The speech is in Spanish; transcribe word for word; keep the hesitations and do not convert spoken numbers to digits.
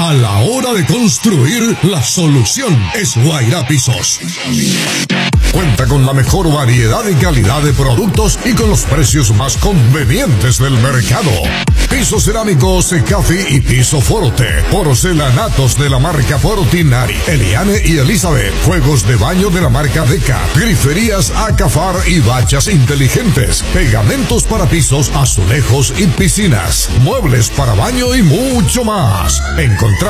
A la hora de construir, la solución es Guairá Pisos. Cuenta con la mejor variedad y calidad de productos y con los precios más convenientes del mercado. Piso cerámico Secafi y piso Forte. Porcelanatos de la marca Portinari, Eliane y Elizabeth. Juegos de baño de la marca Deca. Griferías Acafar y bachas inteligentes. Pegamentos para pisos, azulejos y piscinas. Muebles para baño y mucho más. Encontramos